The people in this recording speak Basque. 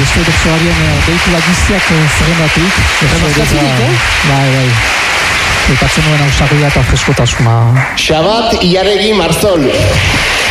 beste bertsolarien behikula giztiak zerrendatik. Remazkaturik, Bai. Ekatzen nuen hausakia eta freskotasuna. Xabat Iaregi Marzol.